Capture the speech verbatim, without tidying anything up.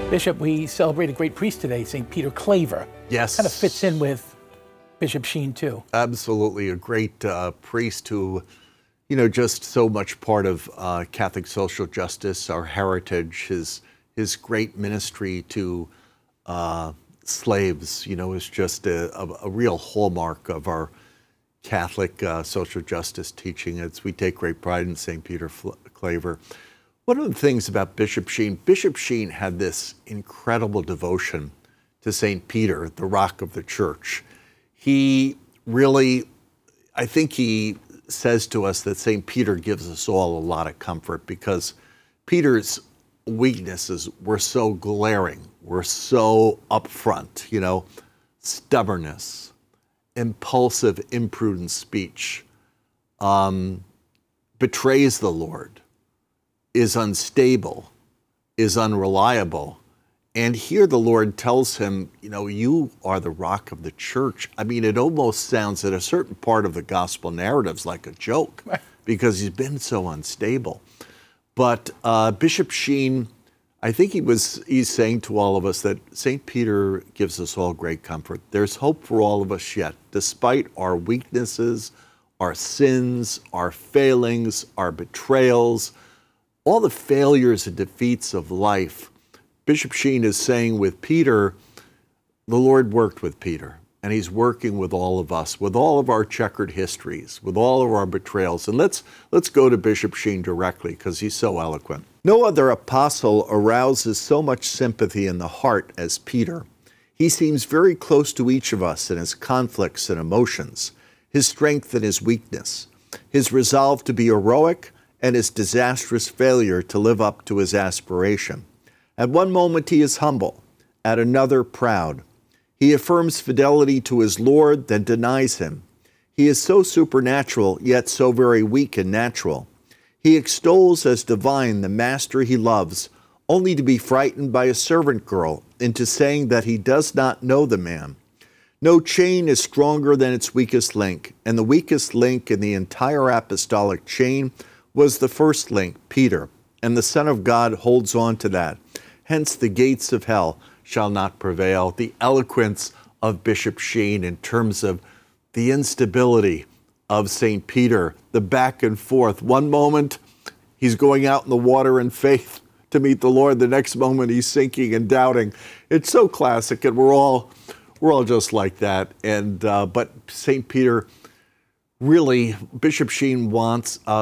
Bishop, we celebrate a great priest today, Saint Peter Claver. Yes. Kind of fits in with Bishop Sheen, too. Absolutely. A great uh, priest who, you know, just so much part of uh, Catholic social justice, our heritage, his, his great ministry to uh, slaves, you know, is just a, a, a real hallmark of our Catholic uh, social justice teaching. It's, we take great pride in Saint Peter Claver. One of the things about Bishop Sheen, Bishop Sheen had this incredible devotion to Saint Peter, the rock of the church. He really, I think he says to us that Saint Peter gives us all a lot of comfort because Peter's weaknesses were so glaring, were so upfront, you know, stubbornness, impulsive, imprudent speech, um, betrays the Lord, is unstable, is unreliable. And here the Lord tells him, you know, you are the rock of the church. I mean, it almost sounds at a certain part of the gospel narratives like a joke because he's been so unstable. But uh, Bishop Sheen, I think he was, he's saying to all of us that Saint Peter gives us all great comfort. There's hope for all of us yet, despite our weaknesses, our sins, our failings, our betrayals, all the failures and defeats of life. Bishop Sheen is saying with Peter, the Lord worked with Peter, and he's working with all of us, with all of our checkered histories, with all of our betrayals. And let's, let's go to Bishop Sheen directly, because he's so eloquent. No other apostle arouses so much sympathy in the heart as Peter. He seems very close to each of us in his conflicts and emotions, his strength and his weakness, his resolve to be heroic, and his disastrous failure to live up to his aspiration. At one moment he is humble, at another proud. He affirms fidelity to his Lord, then denies him. He is so supernatural, yet so very weak and natural. He extols as divine the master he loves, only to be frightened by a servant girl into saying that he does not know the man. No chain is stronger than its weakest link, and the weakest link in the entire apostolic chain was the first link, Peter, and the Son of God holds on to that. Hence the gates of hell shall not prevail. The eloquence of Bishop Sheen in terms of the instability of Saint Peter, the back and forth. One moment he's going out in the water in faith to meet the Lord. The next moment he's sinking and doubting. It's so classic, and we're all we're all just like that. And uh, but Saint Peter, really, Bishop Sheen wants us